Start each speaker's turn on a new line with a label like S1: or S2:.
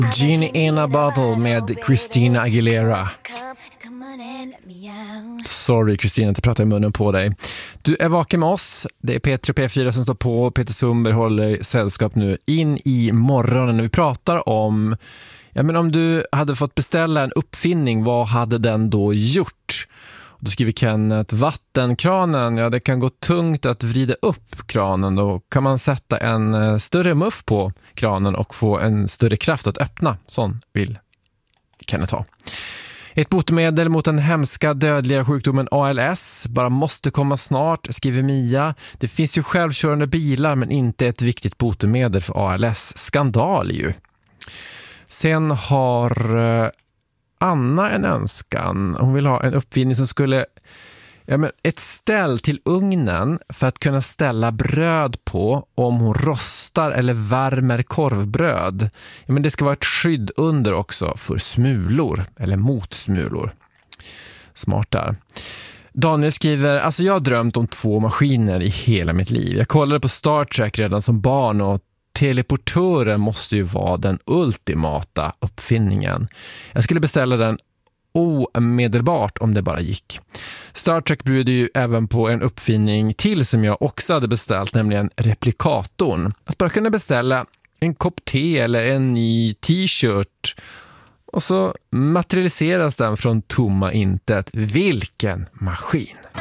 S1: Genie in a Bottle med Christina Aguilera. Sorry Christina, inte prata i munnen på dig. Du är vaken med oss. Det är P3 och P4 som står på. Peter Sundberg håller sällskap nu in i morgonen när vi pratar om... Ja, men om du hade fått beställa en uppfinning, vad hade den då gjort? Då skriver Kenneth, vattenkranen, ja det kan gå tungt att vrida upp kranen. Då kan man sätta en större muff på kranen och få en större kraft att öppna. Sån vill Kenneth ha. Ett botemedel mot den hemska dödliga sjukdomen ALS bara måste komma snart, skriver Mia. Det finns ju självkörande bilar men inte ett viktigt botemedel för ALS. Skandal ju. Sen har Anna en önskan. Hon vill ha en uppfinning som skulle... Ja, men ett ställ till ugnen för att kunna ställa bröd på om hon rostar eller värmer korvbröd. Ja, men det ska vara ett skydd under också för smulor eller mot smulor. Smart där. Daniel skriver, alltså jag har drömt om 2 maskiner i hela mitt liv. Jag kollade på Star Trek redan som barn och teleportören måste ju vara den ultimata uppfinningen. Jag skulle beställa den omedelbart om det bara gick. Star Trek bjuder ju även på en uppfinning till som jag också hade beställt, nämligen replikatorn. Att bara kunna beställa en kopp te eller en ny t-shirt och så materialiseras den från tomma intet. Vilken maskin!